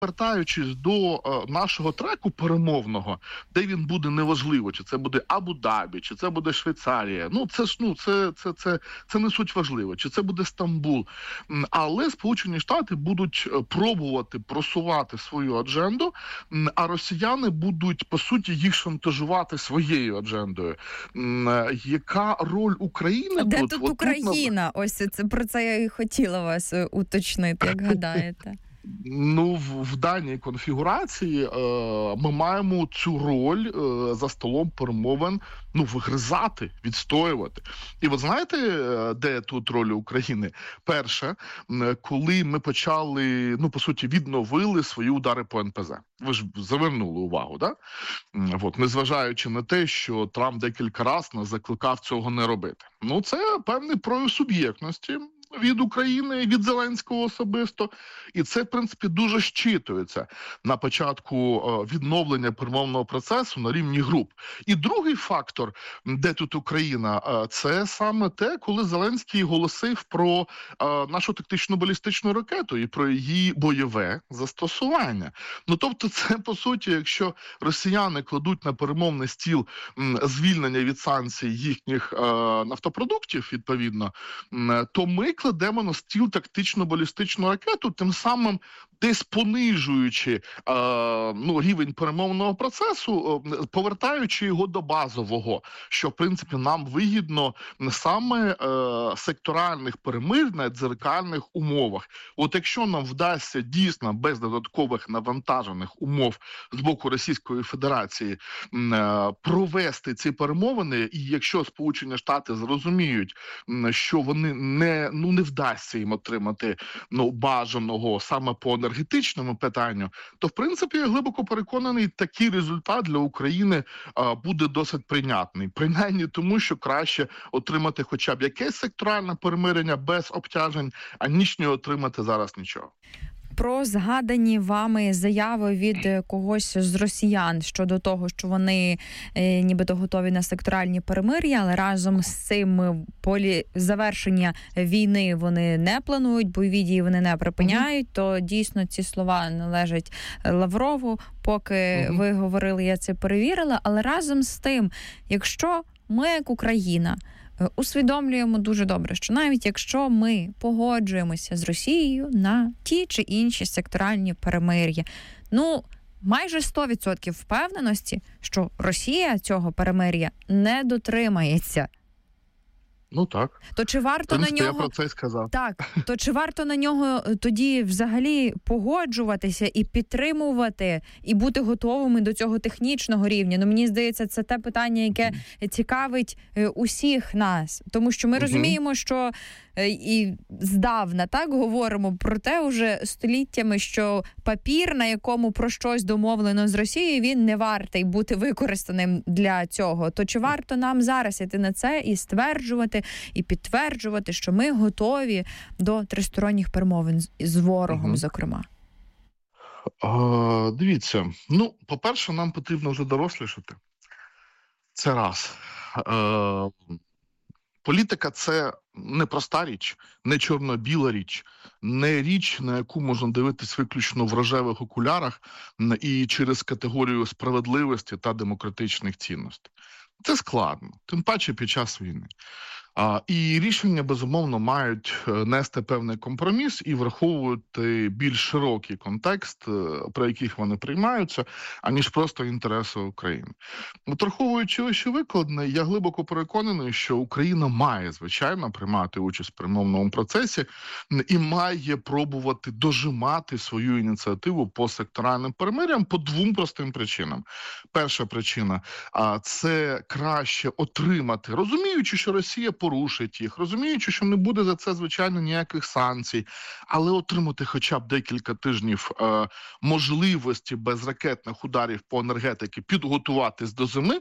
Повертаючись до нашого треку перемовного, де він буде неважливо, чи це буде Абу-Дабі, чи це буде Швейцарія. Це не суть важливо, чи це буде Стамбул. Але Сполучені Штати будуть пробувати просувати свою адженду, а росіяни будуть, по суті, їх шантажувати своєю аджендою. Яка роль України де тут? Тут Україна? Ось це, про це я і хотіла вас уточнити, як гадаєте. В даній конфігурації ми маємо цю роль за столом перемовин вигризати, відстоювати. І ви знаєте, де тут роль України? Перше, коли ми почали, по суті, відновили свої удари по НПЗ. Ви ж завернули увагу, да? Незважаючи на те, що Трамп декілька разів нас закликав цього не робити. Це певний прояв суб'єктності від України, від Зеленського особисто. І це, в принципі, дуже щитується на початку відновлення перемовного процесу на рівні груп. І другий фактор, де тут Україна, це саме те, коли Зеленський голосив про нашу тактичну балістичну ракету і про її бойове застосування. Тобто це, по суті, якщо росіяни кладуть на перемовний стіл звільнення від санкцій їхніх нафтопродуктів, відповідно, то ми кладемо на стіл тактичну балістичну ракету, тим самим десь понижуючи рівень перемовного процесу, повертаючи його до базового, що, в принципі, нам вигідно саме секторальних перемир'я на дзеркальних умовах. Якщо нам вдасться дійсно без додаткових навантажених умов з боку Російської Федерації провести ці перемовини, і якщо Сполучені Штати зрозуміють, що вони не вдасться їм отримати бажаного саме по енергетичному питанню, то, в принципі, я глибоко переконаний, такий результат для України буде досить прийнятний. Принаймні тому, що краще отримати хоча б якесь секторальне перемирення без обтяжень, аніж не отримати зараз нічого. Про згадані вами заяви від когось з росіян щодо того, що вони нібито готові на секторальні перемир'я, але разом з цим завершення війни вони не планують, бойові дії вони не припиняють, то дійсно ці слова належать Лаврову. Поки ви говорили, я це перевірила, але разом з тим, якщо ми, як Україна, усвідомлюємо дуже добре, що навіть якщо ми погоджуємося з Росією на ті чи інші секторальні перемир'я, майже 100% впевненості, що Росія цього перемир'я не дотримається. Так. То чи варто на нього... Я про це й сказав. Так, то чи варто на нього тоді взагалі погоджуватися і підтримувати, і бути готовими до цього технічного рівня? Мені здається, це те питання, яке цікавить усіх нас. Тому що ми розуміємо, що і здавна говоримо про те уже століттями, що папір, на якому про щось домовлено з Росією, він не вартий бути використаним для цього. То чи варто нам зараз іти на це і стверджувати, і підтверджувати, що ми готові до тристоронніх перемовин з ворогом, зокрема? Дивіться, по-перше, нам потрібно вже дорослішати. Це раз. Політика – це не проста річ, не чорно-біла річ, не річ, на яку можна дивитись виключно в рожевих окулярах і через категорію справедливості та демократичних цінностей. Це складно, тим паче під час війни. І рішення, безумовно, мають нести певний компроміс і враховувати більш широкий контекст, при яких вони приймаються, аніж просто інтереси України. Враховуючи ось що викладне, я глибоко переконаний, що Україна має, звичайно, приймати участь в перемовному процесі і має пробувати дожимати свою ініціативу по секторальним перемир'ям по двом простим причинам. Перша причина – це краще отримати, розуміючи, що Росія порушить їх, розуміючи, що не буде за це, звичайно, ніяких санкцій, але отримати хоча б декілька тижнів можливості без ракетних ударів по енергетиці підготуватись до зими,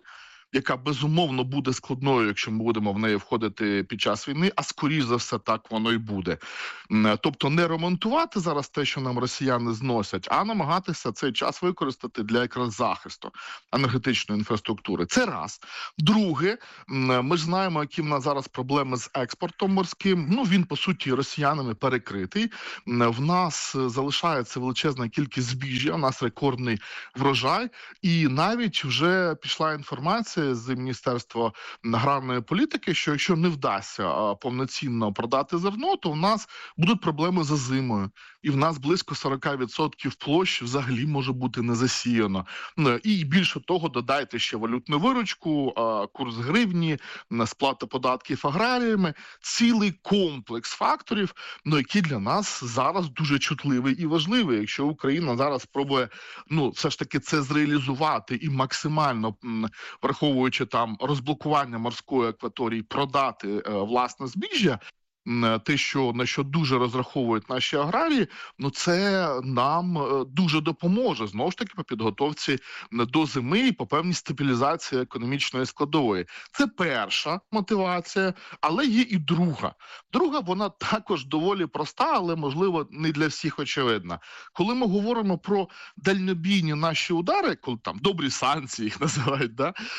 яка безумовно буде складною, якщо ми будемо в неї входити під час війни, а скоріш за все так воно й буде. Тобто не ремонтувати зараз те, що нам росіяни зносять, а намагатися цей час використати для якраз захисту енергетичної інфраструктури. Це раз. Друге, ми ж знаємо, які в нас зараз проблеми з експортом морським. Він, по суті, росіянами перекритий. В нас залишається величезна кількість збіжжя, у нас рекордний врожай. І навіть вже пішла інформація з Міністерства аграрної політики, що якщо не вдасться повноцінно продати зерно, то в нас будуть проблеми з озимою. І в нас близько 40% площ взагалі може бути не засіяно. І більше того, додайте ще валютну виручку, курс гривні, сплата податків аграріями, цілий комплекс факторів, які для нас зараз дуже чутливий і важливий. Якщо Україна зараз спробує, все ж таки це зреалізувати і максимально, враховуючи там розблокування морської акваторії, продати власне збіжжя, те, на що дуже розраховують наші аграрії, це нам дуже допоможе, знову ж таки, по підготовці до зими і по певній стабілізації економічної складової. Це перша мотивація, але є і друга. Друга, вона також доволі проста, але, можливо, не для всіх очевидна. Коли ми говоримо про дальнобійні наші удари, коли там добрі санкції їх називають,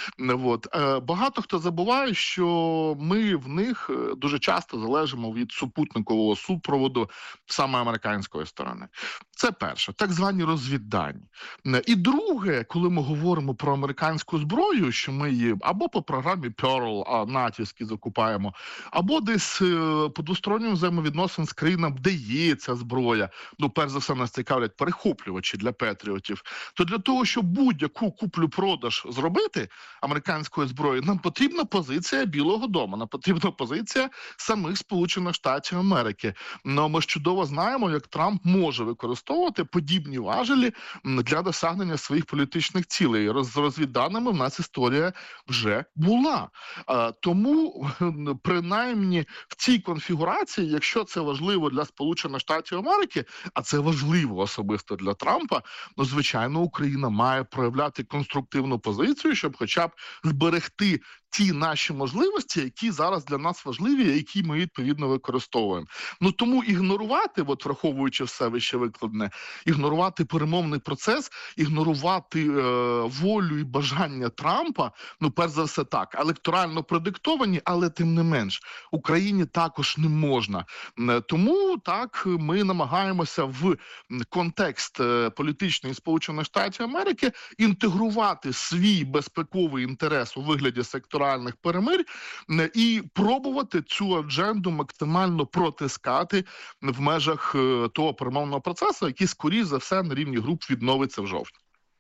багато хто забуває, що ми в них дуже часто залежимо від супутникового супроводу саме американської сторони. Це перше, так звані розвіддані. І друге, коли ми говоримо про американську зброю, що ми її або по програмі Pearl натівські закупаємо, або десь по двостороннім взаємовідносин з країнами, де є ця зброя, перш за все нас цікавлять перехоплювачі для патріотів, то для того, щоб будь-яку куплю-продаж зробити американської зброї, нам потрібна позиція Білого дому, нам потрібна позиція самих Сполучених Штатів Америки. Ми ж чудово знаємо, як Трамп може використовувати подібні важелі для досягнення своїх політичних цілей. З розвідданими в нас історія вже була. Тому, принаймні, в цій конфігурації, якщо це важливо для Сполучених Штатів Америки, а це важливо особисто для Трампа, звичайно, Україна має проявляти конструктивну позицію, щоб хоча б зберегти ті наші можливості, які зараз для нас важливі, які ми відповідно використовуємо. Тому ігнорувати, враховуючи все вище викладене, ігнорувати перемовний процес, ігнорувати волю і бажання Трампа, перш за все так, електорально продиктовані, але тим не менш, Україні також не можна. Тому так ми намагаємося в контекст політичний Сполучених Штатів Америки інтегрувати свій безпековий інтерес у вигляді секторальних перемир'я і пробувати цю адженду максимально протискати в межах того перемовного процесу, який, скоріш за все, на рівні груп відновиться в жовтні.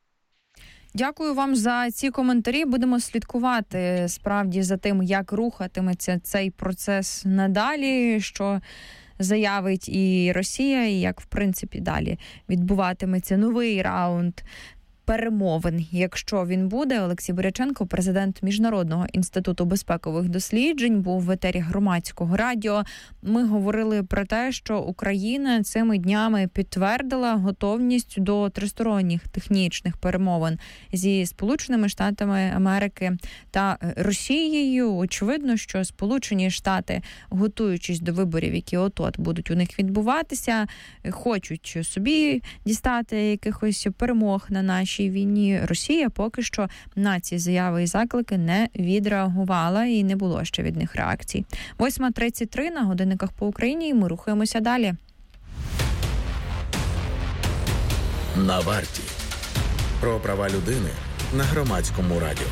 Дякую вам за ці коментарі. Будемо слідкувати справді за тим, як рухатиметься цей процес надалі, що заявить і Росія, і як, в принципі, далі відбуватиметься новий раунд перемовин, якщо він буде. Олексій Боряченко, президент Міжнародного інституту безпекових досліджень, був в етері Громадського радіо. Ми говорили про те, що Україна цими днями підтвердила готовність до тристоронніх технічних перемовин зі Сполученими Штатами Америки та Росією. Очевидно, що Сполучені Штати, готуючись до виборів, які от-от будуть у них відбуватися, хочуть собі дістати якихось перемог на нашій війні. Росія поки що на ці заяви і заклики не відреагувала і не було ще від них реакцій. 8:33 на годинниках по Україні, і ми рухаємося далі. На варті. Про права людини на Громадському радіо.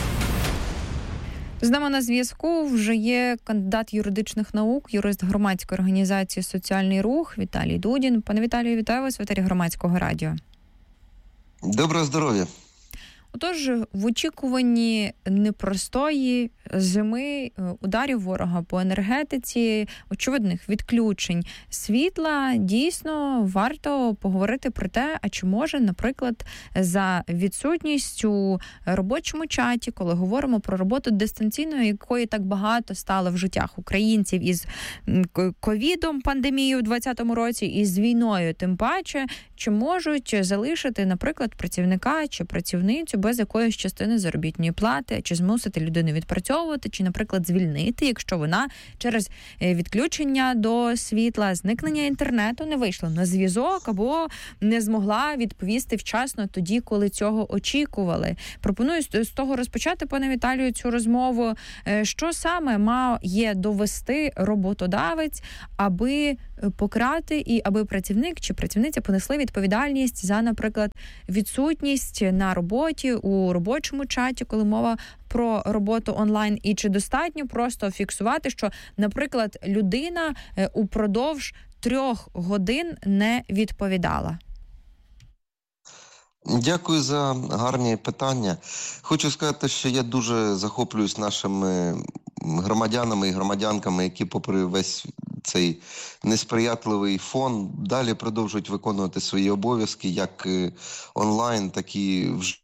З нами на зв'язку вже є кандидат юридичних наук, юрист громадської організації «Соціальний рух» Віталій Дудін. Пане Віталію, вітаю вас в етері Громадського радіо. Доброго здоров'я. Отож, в очікуванні непростої зими, ударів ворога по енергетиці, очевидних відключень світла, дійсно варто поговорити про те, а чи може, наприклад, за відсутністю у робочому чаті, коли говоримо про роботу дистанційно, якої так багато стало в життях українців із ковідом, пандемією у 2020 році, і з війною тим паче, чи можуть залишити, наприклад, працівника чи працівницю без якоїсь частини заробітної плати, чи змусити людину відпрацьовувати, чи, наприклад, звільнити, якщо вона через відключення до світла, зникнення інтернету не вийшла на зв'язок або не змогла відповісти вчасно тоді, коли цього очікували. Пропоную з того розпочати, пане Віталію, цю розмову. Що саме має довести роботодавець, аби покарати і аби працівник чи працівниця понесли відповідальність за, наприклад, відсутність на роботі, у робочому чаті, коли мова про роботу онлайн, і чи достатньо просто фіксувати, що, наприклад, людина упродовж 3 годин не відповідала? Дякую за гарні питання. Хочу сказати, що я дуже захоплююсь нашими громадянами і громадянками, які попри весь цей несприятливий фон далі продовжують виконувати свої обов'язки як онлайн, так і вживу.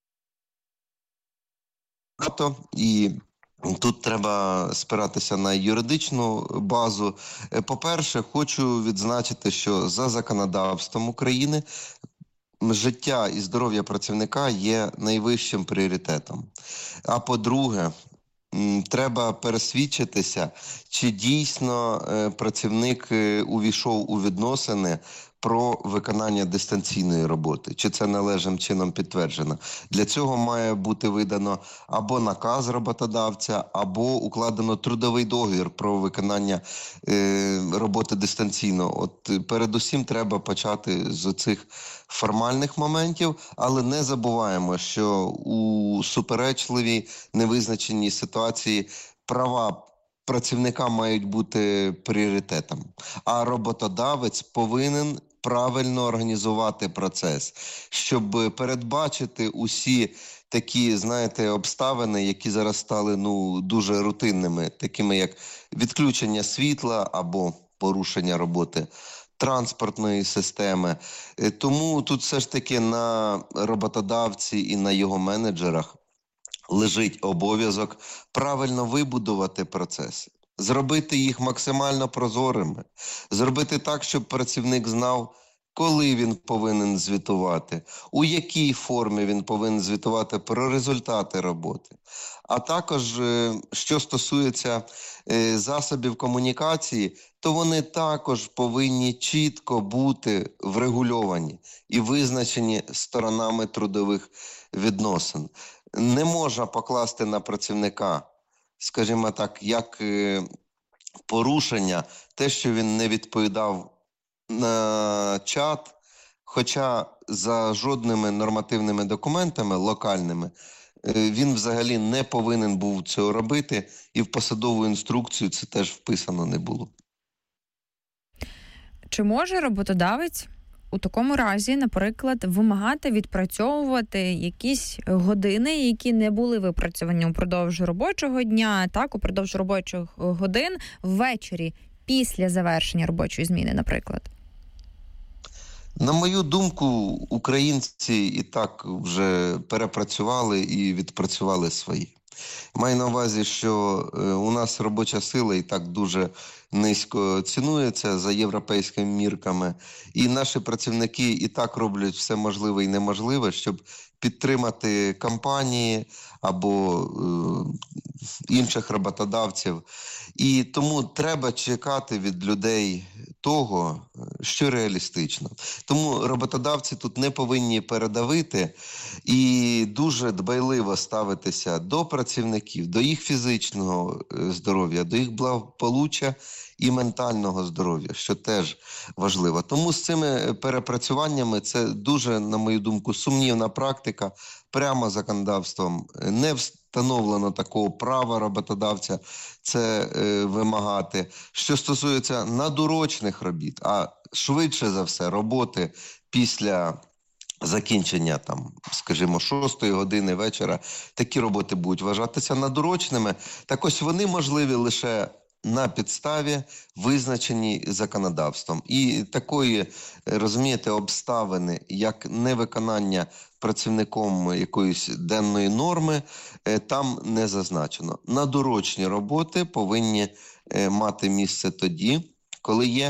І тут треба спиратися на юридичну базу. По-перше, хочу відзначити, що за законодавством України життя і здоров'я працівника є найвищим пріоритетом. А по-друге, треба пересвідчитися, чи дійсно працівник увійшов у відносини про виконання дистанційної роботи, чи це належним чином підтверджено. Для цього має бути видано або наказ роботодавця, або укладено трудовий договір про виконання роботи дистанційно. От передусім треба почати з цих формальних моментів, але не забуваємо, що у суперечливій, невизначеній ситуації права працівника мають бути пріоритетом, а роботодавець повинен правильно організувати процес, щоб передбачити усі такі, знаєте, обставини, які зараз стали дуже рутинними, такими як відключення світла або порушення роботи транспортної системи. Тому тут все ж таки на роботодавці і на його менеджерах лежить обов'язок правильно вибудувати процеси, зробити їх максимально прозорими, зробити так, щоб працівник знав, коли він повинен звітувати, у якій формі він повинен звітувати про результати роботи. А також, що стосується засобів комунікації, то вони також повинні чітко бути врегульовані і визначені сторонами трудових відносин. Не можна покласти на працівника, скажімо так, як порушення, те, що він не відповідав на чат, хоча за жодними нормативними документами локальними він взагалі не повинен був цього робити, і в посадову інструкцію це теж вписано не було. Чи може роботодавець у такому разі, наприклад, вимагати відпрацьовувати якісь години, які не були випрацьовані упродовж робочого дня, так, упродовж робочих годин ввечері, після завершення робочої зміни, наприклад? На мою думку, українці і так вже перепрацювали і відпрацювали свої. Маю на увазі, що у нас робоча сила і так дуже низько цінується за європейськими мірками, і наші працівники і так роблять все можливе і неможливе, щоб підтримати компанії або інших роботодавців. І тому треба чекати від людей того, що реалістично. Тому роботодавці тут не повинні передавити і дуже дбайливо ставитися до працівників, до їх фізичного здоров'я, до їх благополуччя і ментального здоров'я, що теж важливо. Тому з цими перепрацюваннями це дуже, на мою думку, сумнівна практика. Прямо законодавством не встановлено такого права роботодавця це вимагати. Що стосується надурочних робіт, а швидше за все роботи після закінчення, скажімо, 6-ї години вечора, такі роботи будуть вважатися надурочними. Так ось вони можливі лише на підставі, визначені законодавством. І такої, розумієте, обставини, як невиконання працівником якоїсь денної норми, там не зазначено. Надурочні роботи повинні мати місце тоді, коли є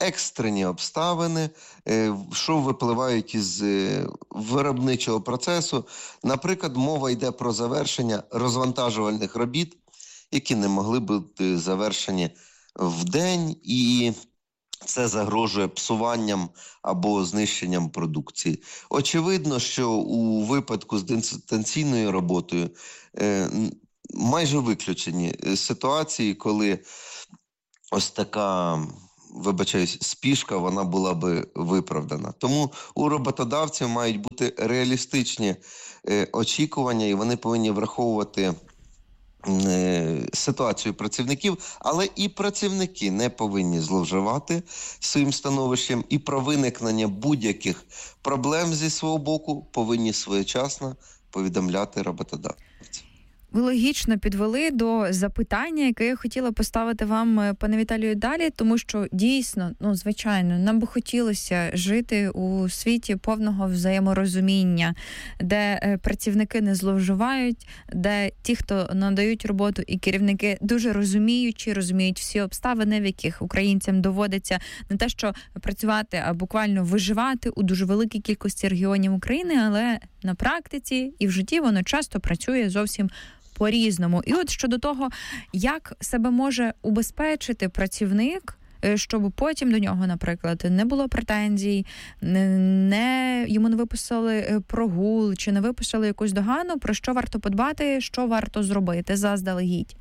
екстрені обставини, що випливають із виробничого процесу. Наприклад, мова йде про завершення розвантажувальних робіт, які не могли бути завершені в день, і це загрожує псуванням або знищенням продукції. Очевидно, що у випадку з дистанційною роботою майже виключені ситуації, коли ось така, вибачаюсь, спішка, вона була би виправдана. Тому у роботодавців мають бути реалістичні очікування, і вони повинні враховувати ситуацію працівників, але і працівники не повинні зловживати своїм становищем, і про виникнення будь-яких проблем зі свого боку повинні своєчасно повідомляти роботодавців. Ви логічно підвели до запитання, яке я хотіла поставити вам, пане Віталію, далі, тому що дійсно, звичайно, нам би хотілося жити у світі повного взаєморозуміння, де працівники не зловживають, де ті, хто надають роботу, і керівники дуже розуміють всі обставини, в яких українцям доводиться не те, що працювати, а буквально виживати у дуже великій кількості регіонів України, але на практиці і в житті воно часто працює зовсім по-різному. І от щодо того, як себе може убезпечити працівник, щоб потім до нього, наприклад, не було претензій, йому не виписали прогул, чи не виписали якусь догану, про що варто подбати, що варто зробити заздалегідь?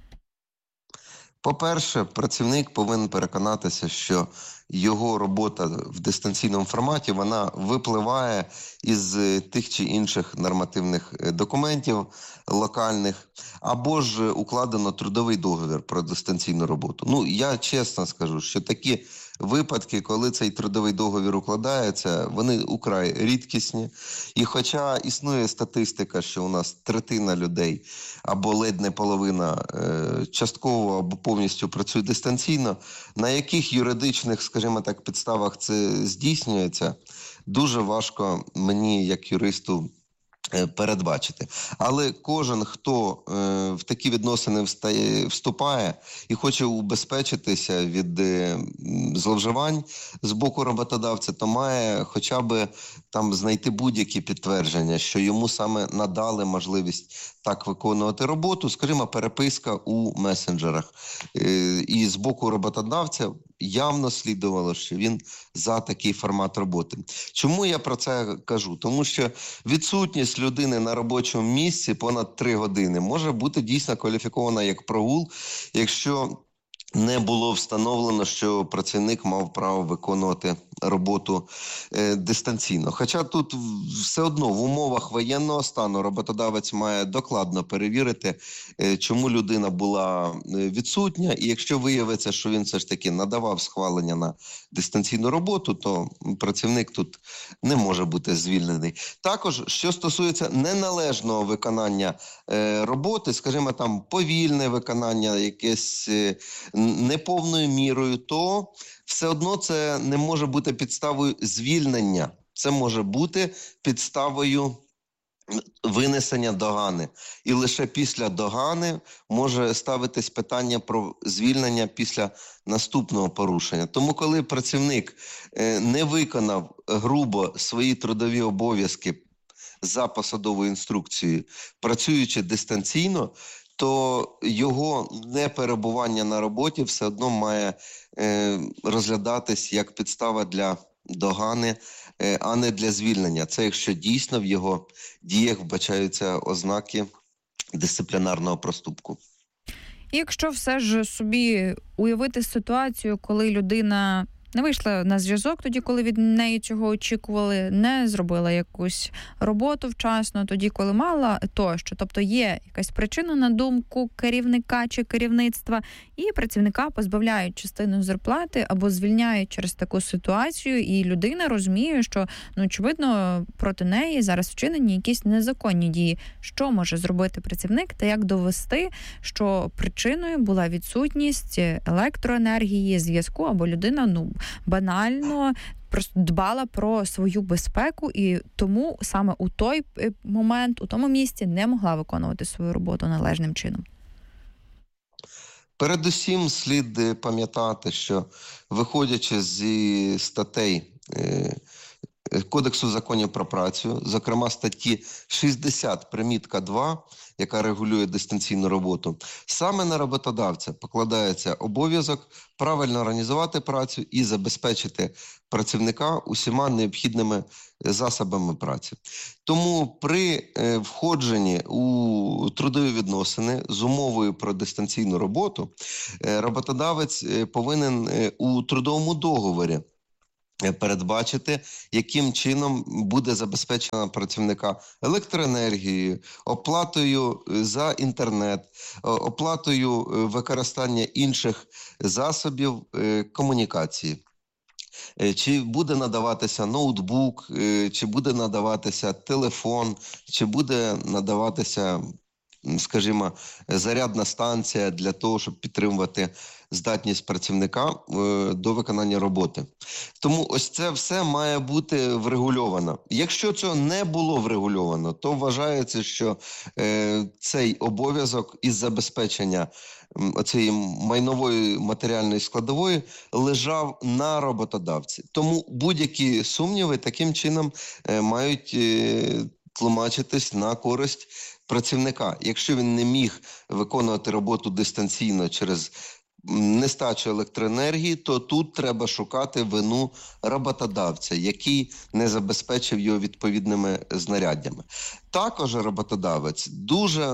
По-перше, працівник повинен переконатися, що його робота в дистанційному форматі, вона випливає із тих чи інших нормативних документів локальних, або ж укладено трудовий договір про дистанційну роботу. Я чесно скажу, що такі випадки, коли цей трудовий договір укладається, вони украй рідкісні. І хоча існує статистика, що у нас третина людей або ледь не половина частково або повністю працює дистанційно, на яких юридичних, скажімо так, підставах це здійснюється, дуже важко мені, як юристу, передбачити. Але кожен, хто в такі відносини вступає і хоче убезпечитися від зловживань з боку роботодавця, то має хоча б там знайти будь-які підтвердження, що йому саме надали можливість так виконувати роботу, скажімо, переписка у месенджерах. І з боку роботодавця явно слідувало, що він за такий формат роботи. Чому я про це кажу? Тому що відсутність людини на робочому місці понад 3 години може бути дійсно кваліфікована як прогул, якщо не було встановлено, що працівник мав право виконувати роботу дистанційно. Хоча тут все одно в умовах воєнного стану роботодавець має докладно перевірити, чому людина була відсутня, і якщо виявиться, що він все ж таки надавав схвалення на дистанційну роботу, то працівник тут не може бути звільнений. Також, що стосується неналежного виконання роботи, скажімо, там повільне виконання, якесь неповною мірою, то все одно це не може бути підставою звільнення. Це може бути підставою винесення догани. І лише після догани може ставитись питання про звільнення після наступного порушення. Тому коли працівник не виконав грубо свої трудові обов'язки за посадовою інструкцією, працюючи дистанційно, то його неперебування на роботі все одно має розглядатись як підстава для догани, а не для звільнення. Це якщо дійсно в його діях вбачаються ознаки дисциплінарного проступку. І якщо все ж собі уявити ситуацію, коли людина не вийшла на зв'язок тоді, коли від неї цього очікували, не зробила якусь роботу вчасно, тоді, коли мала, тощо. Тобто є якась причина, на думку керівника чи керівництва, і працівника позбавляють частину зарплати або звільняють через таку ситуацію, і людина розуміє, що, очевидно, проти неї зараз вчинені якісь незаконні дії. Що може зробити працівник та як довести, що причиною була відсутність електроенергії, зв'язку, або людина, банально просто дбала про свою безпеку і тому саме у той момент, у тому місці не могла виконувати свою роботу належним чином? Передусім слід пам'ятати, що виходячи зі статей Кодексу законів про працю, зокрема статті 60 примітка 2, яка регулює дистанційну роботу, саме на роботодавця покладається обов'язок правильно організувати працю і забезпечити працівника усіма необхідними засобами праці. Тому при входженні у трудові відносини з умовою про дистанційну роботу роботодавець повинен у трудовому договорі передбачити, яким чином буде забезпечена працівника електроенергією, оплатою за інтернет, оплатою використання інших засобів комунікації. Чи буде надаватися ноутбук, чи буде надаватися телефон, чи буде надаватися, скажімо, зарядна станція для того, щоб підтримувати здатність працівника до виконання роботи. Тому ось це все має бути врегульовано. Якщо це не було врегульовано, то вважається, що цей обов'язок із забезпечення оцієї майнової матеріальної складової лежав на роботодавці. Тому будь-які сумніви таким чином мають тлумачитись на користь працівника. Якщо він не міг виконувати роботу дистанційно через нестачу електроенергії, то тут треба шукати вину роботодавця, який не забезпечив його відповідними знаряддями. Також роботодавець дуже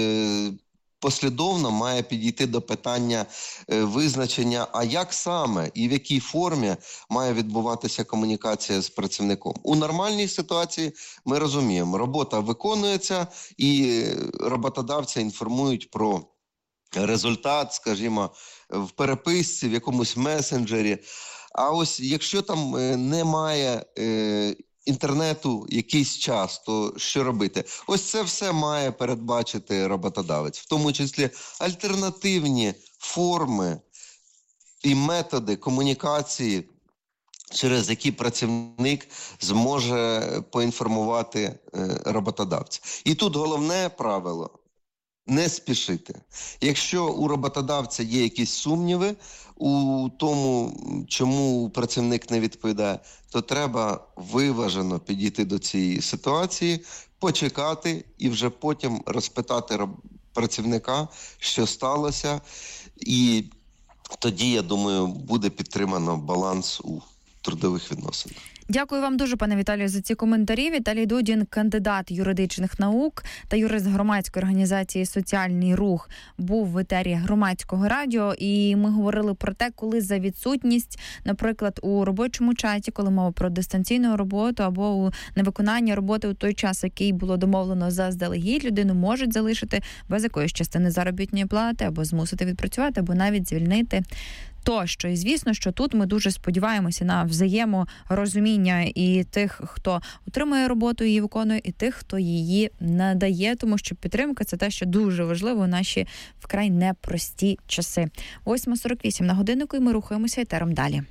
послідовно має підійти до питання визначення, а як саме і в якій формі має відбуватися комунікація з працівником. У нормальній ситуації ми розуміємо, робота виконується і роботодавця інформують про результат, скажімо, в переписці, в якомусь месенджері. А ось якщо там немає інтернету якийсь час, то що робити? Ось це все має передбачити роботодавець, в тому числі альтернативні форми і методи комунікації, через які працівник зможе поінформувати роботодавця. І тут головне правило – не спішити. Якщо у роботодавця є якісь сумніви у тому, чому працівник не відповідає, то треба виважено підійти до цієї ситуації, почекати і вже потім розпитати працівника, що сталося. І тоді, я думаю, буде підтримано баланс у трудових відносинах. Дякую вам дуже, пане Віталію, за ці коментарі. Віталій Дудін, кандидат юридичних наук та юрист громадської організації «Соціальний рух», був в етері Громадського радіо. І ми говорили про те, коли за відсутність, наприклад, у робочому чаті, коли мова про дистанційну роботу або у невиконання роботи у той час, який було домовлено заздалегідь, людину можуть залишити без якоїсь частини заробітної плати, або змусити відпрацювати, або навіть звільнити. Тощо. І звісно, що тут ми дуже сподіваємося на взаєморозуміння і тих, хто отримує роботу, її виконує, і тих, хто її надає, тому що підтримка – це те, що дуже важливо у наші вкрай непрості часи. 8:48 на годиннику, і ми рухаємося етером далі.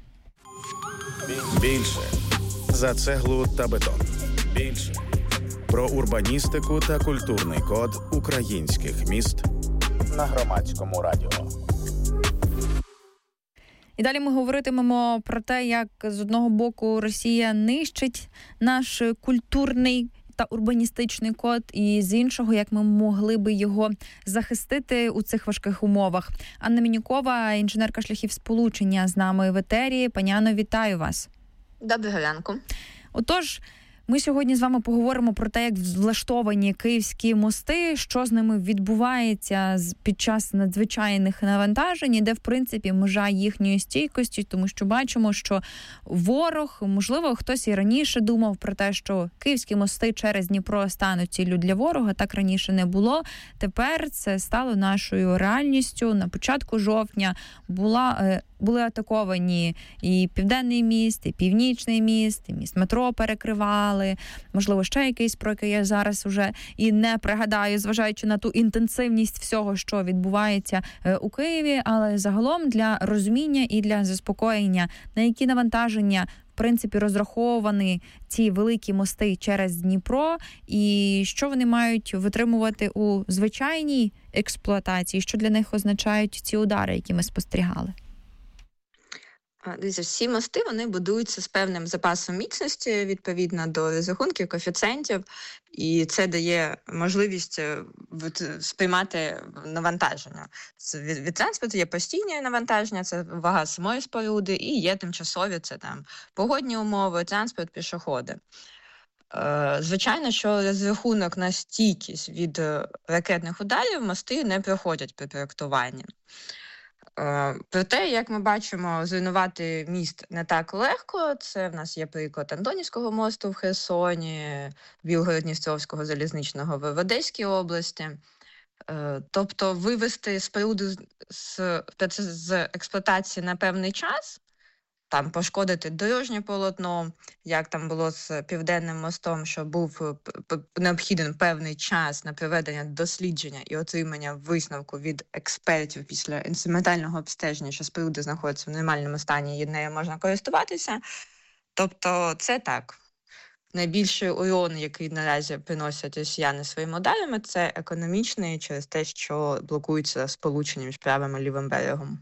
Більше за цеглу та бетон. Більше про урбаністику та культурний код українських міст на Громадському радіо. І далі ми говоритимемо про те, як з одного боку Росія нищить наш культурний та урбаністичний код, і з іншого, як ми могли би його захистити у цих важких умовах. Анна Мінюкова, інженерка шляхів сполучення, з нами в етері. Пані Анно, вітаю вас. Доброго ранку. Отож, ми сьогодні з вами поговоримо про те, як влаштовані київські мости, що з ними відбувається під час надзвичайних навантажень, де, в принципі, межа їхньої стійкості, тому що бачимо, що ворог, можливо, хтось і раніше думав про те, що київські мости через Дніпро стануть ціллю для ворога, так раніше не було. Тепер це стало нашою реальністю. На початку жовтня були атаковані і Південний міст, і Північний міст, і міст метро перекривали. Можливо, ще якийсь, про який я зараз уже і не пригадаю, зважаючи на ту інтенсивність всього, що відбувається у Києві. Але загалом для розуміння і для заспокоєння, на які навантаження принципі, розраховані ці великі мости через Дніпро, і що вони мають витримувати у звичайній експлуатації, що для них означають ці удари, які ми спостерігали? Дивіться, всі мости, вони будуються з певним запасом міцності, відповідно до розрахунків, коефіцієнтів, і це дає можливість сприймати навантаження. Від транспорту є постійні навантаження, це вага самої споруди, і є тимчасові, це там погодні умови, транспорт, пішоходи. Звичайно, що розрахунок на стійкість від ракетних ударів мости не проходять при проєктуванні. Проте, як ми бачимо, зруйнувати міст не так легко. Це в нас є приклад Антонівського мосту в Херсоні, Білгород-Дністровського залізничного в Одеській області. Тобто вивести споруду з експлуатації на певний час, там пошкодити дорожнє полотно, як там було з Південним мостом, що був необхідний певний час на проведення дослідження і отримання висновку від експертів після інструментального обстеження, що споруда знаходиться в нормальному стані і нею можна користуватися. Тобто це так. Найбільший урон, який наразі приносять росіяни своїми ударами, це економічний через те, що блокується сполучення між правим і лівим берегом.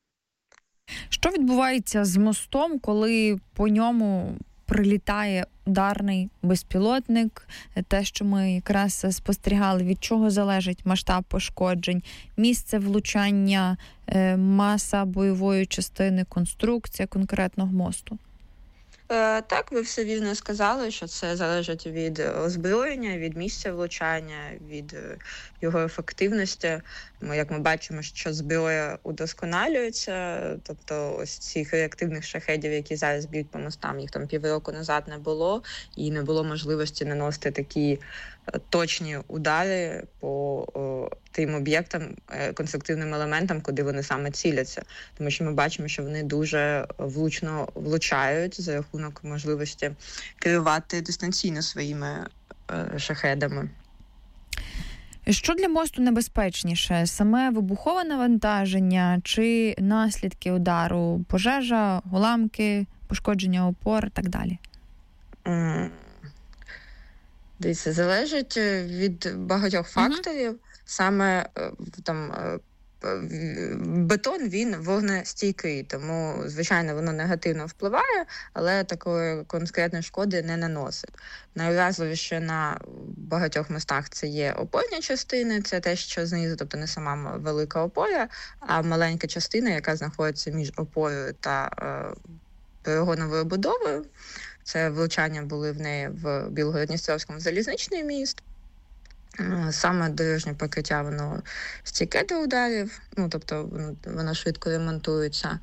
Що відбувається з мостом, коли по ньому прилітає ударний безпілотник? Те, що ми якраз спостерігали, від чого залежить масштаб пошкоджень, місце влучання, маса бойової частини, конструкція конкретного мосту? Так, ви все вірно сказали, що це залежить від озброєння, від місця влучання, від його ефективності. Як ми бачимо, що зброя удосконалюється, тобто ось цих реактивних шахедів, які зараз б'ють по мостам, їх там півроку назад не було, і не було можливості наносити такі точні удари по тим об'єктам, конструктивним елементам, куди вони саме ціляться. Тому що ми бачимо, що вони дуже влучно влучають за рахунок можливості керувати дистанційно своїми шахедами. Що для мосту небезпечніше? Саме вибухове навантаження чи наслідки удару? Пожежа, уламки, пошкодження опор і так далі? Дивіться, залежить від багатьох факторів. Саме там бетон, він вогнестійкий, тому, звичайно, воно негативно впливає, але такої конкретної шкоди не наносить. Найуразливіше на багатьох мостах це є опорні частини, це те, що знизу, тобто не сама велика опора, а маленька частина, яка знаходиться між опорою та перегоновою будовою. Це влучання були в неї в Білгород-Дністровському залізничний міст. Саме дорожнє покриття, воно стійке до ударів, тобто воно швидко ремонтується.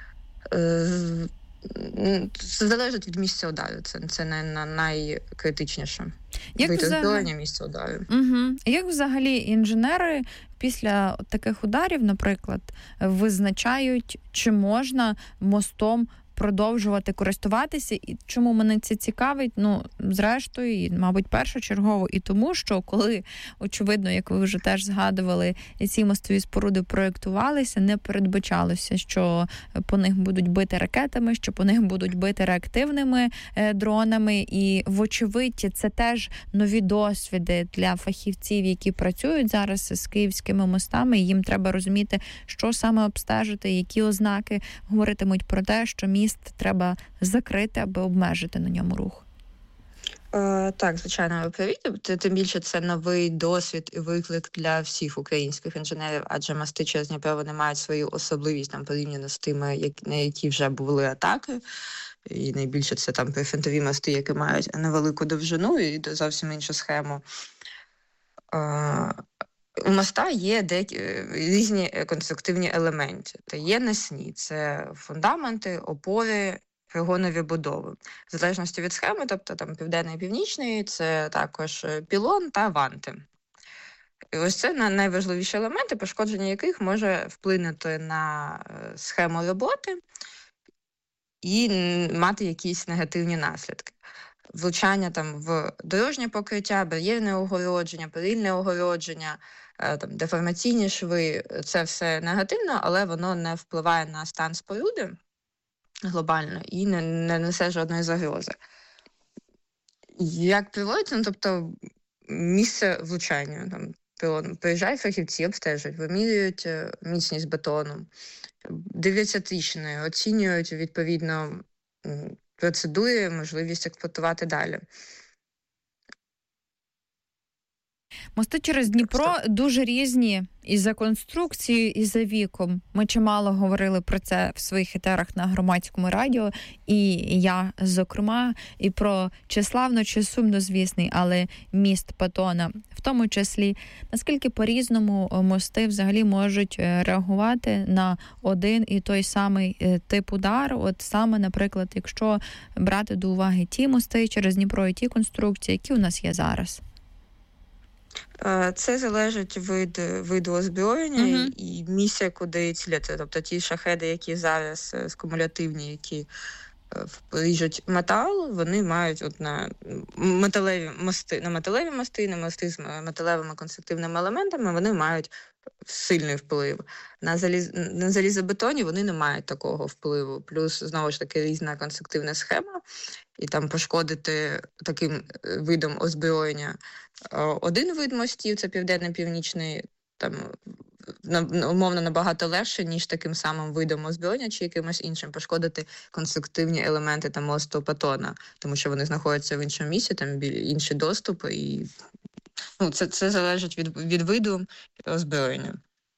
Залежить від місця удару, це найкритичніше. Озброєння місця удару. Як взагалі інженери після таких ударів, наприклад, визначають, чи можна мостом продовжувати користуватися? І чому мене це цікавить? Зрештою, і, мабуть, першочергово і тому, що коли, очевидно, як ви вже теж згадували, ці мостові споруди проєктувалися, не передбачалося, що по них будуть бити ракетами, що по них будуть бити реактивними дронами. І, вочевидь, це теж нові досвіди для фахівців, які працюють зараз з київськими мостами. І їм треба розуміти, що саме обстежити, які ознаки говоритимуть про те, що міст треба закрити, аби обмежити на ньому рух. Так, звичайно, ви праві. Тим більше це новий досвід і виклик для всіх українських інженерів, адже мости через Дніпро, вони мають свою особливість там порівняно з тими, на які вже були атаки. І найбільше це там прифронтові мости, які мають невелику довжину і зовсім іншу схему. У моста є різні конструктивні елементи. Та є насні, це фундаменти, опори, перегонові будови. В залежності від схеми, тобто там південний і північний, це також пілон та ванти. І ось це найважливіші елементи, пошкодження яких може вплинути на схему роботи і мати якісь негативні наслідки. Влучання там в дорожнє покриття, бар'єрне огородження, перильне огородження, там, деформаційні шви – це все негативно, але воно не впливає на стан споруди. глобально і не несе жодної загрози. Як приводиться, тобто місце влучання, там приїжджають фахівці, обстежують, вимірюють міцність бетону, дивляться тріщини, оцінюють відповідно процедури, можливість експлуатувати далі. Мости через Дніпро дуже різні і за конструкцією, і за віком. Ми чимало говорили про це в своїх етерах на Громадському радіо, і я, зокрема, і про чи славно, чи сумнозвісний, але міст Патона в тому числі. Наскільки по-різному мости взагалі можуть реагувати на один і той самий тип удару? От саме, наприклад, якщо брати до уваги ті мости через Дніпро і ті конструкції, які у нас є зараз? Це залежить від виду озброєння і місця, куди ціляться. Тобто ті шахеди, які зараз кумулятивні, які ріжуть метал, вони мають на металеві мости, на мости з металевими конструктивними елементами, вони мають сильний вплив. На залізобетоні вони не мають такого впливу. Плюс, знову ж таки, різна конструктивна схема, і там пошкодити таким видом озброєння один вид мостів, це південно-північний, там умовно набагато легше, ніж таким самим видом озброєння чи якимось іншим пошкодити конструктивні елементи там мосту Патона, тому що вони знаходяться в іншому місці, там інші доступи, і це залежить від виду озброєння.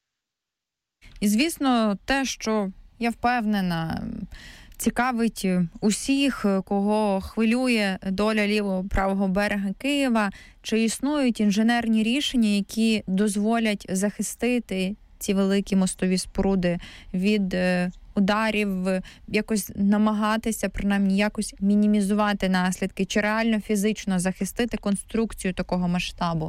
І, звісно, те, що я впевнена, цікавить усіх, кого хвилює доля лівого правого берега Києва, чи існують інженерні рішення, які дозволять захистити ці великі мостові споруди від ударів, якось намагатися, принаймні, якось мінімізувати наслідки, чи реально фізично захистити конструкцію такого масштабу?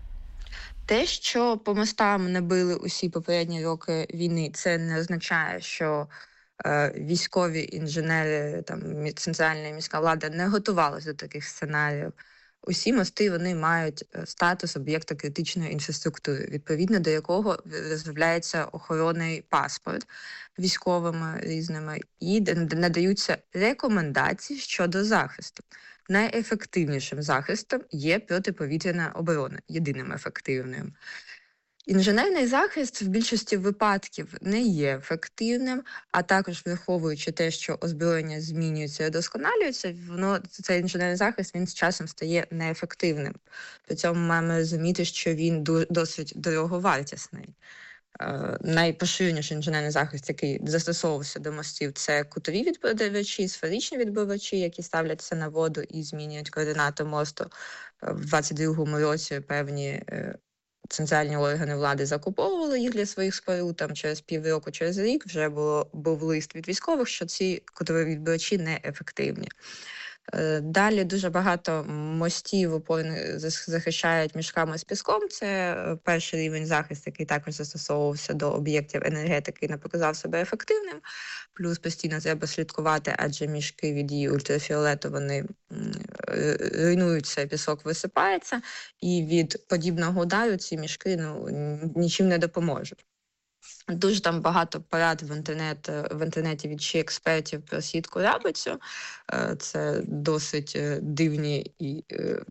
Те, що по мостам не били усі попередні роки війни, це не означає, що військові інженери, там, центральна і міська влада не готувалися до таких сценаріїв. Усі мости, вони мають статус об'єкта критичної інфраструктури, відповідно до якого розробляється охоронний паспорт військовими різними і надаються рекомендації щодо захисту. Найефективнішим захистом є протиповітряна оборона, єдиним ефективним. Інженерний захист в більшості випадків не є ефективним, а також враховуючи те, що озброєння змінюється і досконалюється, цей інженерний захист він з часом стає неефективним. При цьому маємо розуміти, що він досить дороговартісний. Найпоширеніший інженерний захист, який застосовувався до мостів, це кутові відбивачі, сферичні відбивачі, які ставляться на воду і змінюють координати мосту. В 22-му році певні центральні органи влади закуповували їх для своїх споруд, там через півроку, через рік вже був лист від військових, що ці кутові відбивачі неефективні. Далі дуже багато мостів захищають мішками з піском. Це перший рівень захисту, який також застосовувався до об'єктів енергетики і не показав себе ефективним. Плюс постійно треба слідкувати, адже мішки від її ультрафіолету, вони руйнуються, пісок висипається, і від подібного удару ці мішки нічим не допоможуть. Дуже там багато порад в інтернеті від експертів про сітку-рабицю. Це досить дивні і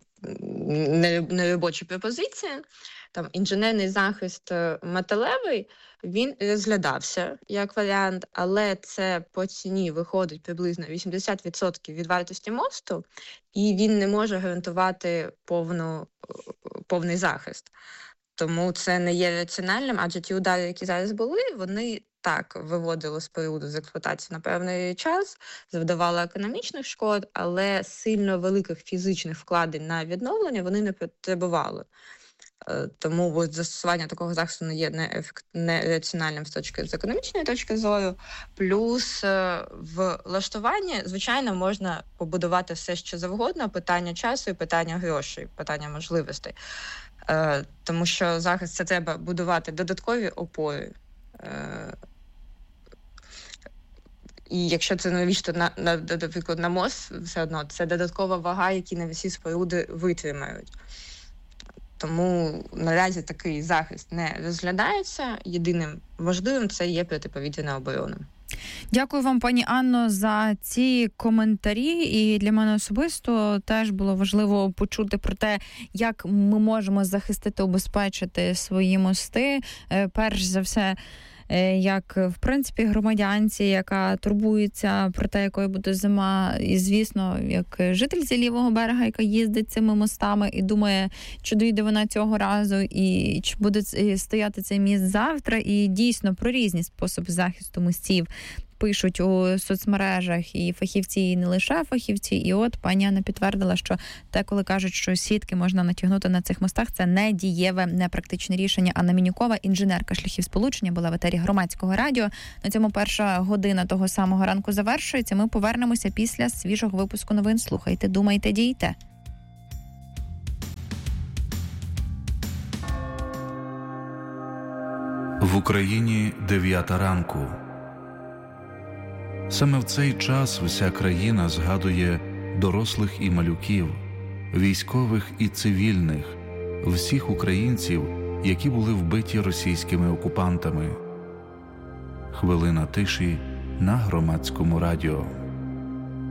неробочі пропозиції. Там інженерний захист металевий, він розглядався як варіант, але це по ціні виходить приблизно 80% від вартості мосту, і він не може гарантувати повний захист. Тому це не є раціональним, адже ті удари, які зараз були, вони так виводили споруду з експлуатації на певний час, завдавали економічних шкод, але сильно великих фізичних вкладень на відновлення вони не потребували. Тому застосування такого захисту не є нераціональним з економічної точки зору. Плюс в влаштуванні, звичайно, можна побудувати все, що завгодно, питання часу і питання грошей, питання можливостей. Тому що захист це треба будувати додаткові опори. І якщо це навіщо, наприклад, на мост, все одно це додаткова вага, які на всі споруди витримають. Тому наразі такий захист не розглядається. Єдиним можливим це є протиповітряна оборона. Дякую вам, пані Анно, за ці коментарі. І для мене особисто теж було важливо почути про те, як ми можемо захистити, убезпечити свої мости. Перш за все, як, в принципі, громадянці, яка турбується про те, якою буде зима. І, звісно, як жительці лівого берега, яка їздить цими мостами і думає, чи доїде вона цього разу, і чи буде стояти цей міст завтра. І дійсно про різні способи захисту мостів пишуть у соцмережах і фахівці, і не лише фахівці. І от пані Анна підтвердила, що те, коли кажуть, що сітки можна натягнути на цих мостах, це не дієве, непрактичне рішення. Анна Мінюкова, інженерка шляхів сполучення, була в етері Громадського радіо. На цьому перша година того самого ранку завершується. Ми повернемося після свіжого випуску новин. Слухайте, думайте, дійте. В Україні 9 ранку. Саме в цей час вся країна згадує дорослих і малюків, військових і цивільних, всіх українців, які були вбиті російськими окупантами. Хвилина тиші на Громадському радіо.